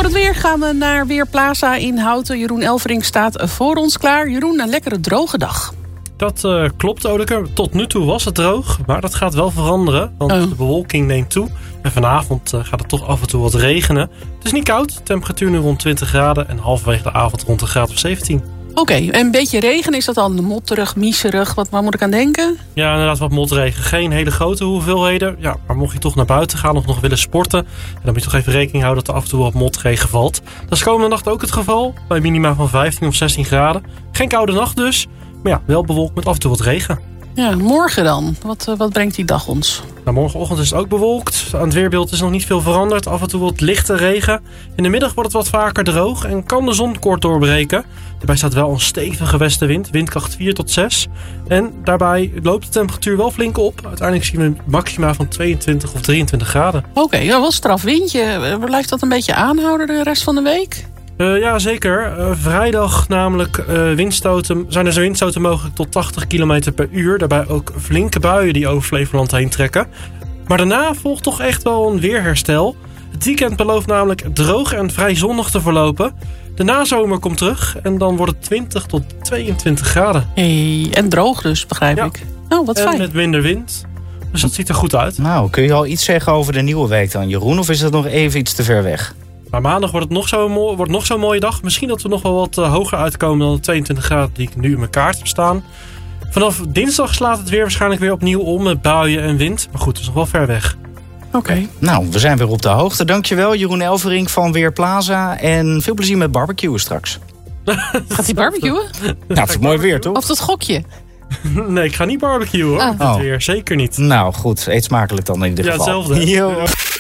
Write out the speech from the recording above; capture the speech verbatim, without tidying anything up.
Voor het weer gaan we naar Weerplaza in Houten. Jeroen Elverink staat voor ons klaar. Jeroen, een lekkere droge dag. Dat uh, klopt, Odeke. Tot nu toe was het droog, maar dat gaat wel veranderen. Want oh. de bewolking neemt toe. En vanavond uh, gaat het toch af en toe wat regenen. Het is niet koud. Temperatuur nu rond twintig graden. En halverwege de avond rond een graad of zeventien. Oké, okay, en een beetje regen, is dat dan motterig, miezerig? Wat, waar moet ik aan denken? Ja, inderdaad wat motregen. Geen hele grote hoeveelheden. Ja, maar mocht je toch naar buiten gaan of nog willen sporten, dan moet je toch even rekening houden dat er af en toe wat motregen valt. Dat is komende nacht ook het geval. Bij minima van vijftien of zestien graden. Geen koude nacht dus. Maar ja, wel bewolkt met af en toe wat regen. Ja, morgen dan? Wat, uh, wat brengt die dag ons? Nou, morgenochtend is het ook bewolkt. Aan het weerbeeld is nog niet veel veranderd. Af en toe wat lichte regen. In de middag wordt het wat vaker droog en kan de zon kort doorbreken. Daarbij staat wel een stevige westenwind, windkracht vier tot zes. En daarbij loopt de temperatuur wel flink op. Uiteindelijk zien we een maxima van tweeëntwintig of drieëntwintig graden. Oké, okay, ja, wel straf windje. Blijft dat een beetje aanhouden de rest van de week? Uh, ja, zeker. Uh, vrijdag namelijk uh, windstoten, zijn er windstoten mogelijk tot tachtig kilometer per uur. Daarbij ook flinke buien die over Flevoland heen trekken. Maar daarna volgt toch echt wel een weerherstel. Het weekend belooft namelijk droog en vrij zonnig te verlopen. De nazomer komt terug en dan wordt het twintig tot tweeëntwintig graden. Hey, en droog dus, begrijp ja. ik. Oh, wat en fijn. met minder wind. Dus dat ziet er goed uit. Nou, kun je al iets zeggen over de nieuwe week dan, Jeroen? Of is dat nog even iets te ver weg? Maar maandag wordt het nog zo'n mo- wordt nog zo'n mooie dag. Misschien dat we nog wel wat uh, hoger uitkomen dan de tweeëntwintig graden die ik nu in mijn kaart heb staan. Vanaf dinsdag slaat het weer waarschijnlijk weer opnieuw om met buien en wind. Maar goed, het is nog wel ver weg. Oké. Okay. Nou, we zijn weer op de hoogte. Dankjewel, Jeroen Elverink van Weerplaza. En veel plezier met barbecuen straks. Gaat hij barbecuen? Nou, het is mooi weer, toch? Of dat gokje? Nee, ik ga niet barbecuen hoor. Ah. Dat weer zeker niet. Nou goed, eet smakelijk dan in ieder ja, geval. Hetzelfde.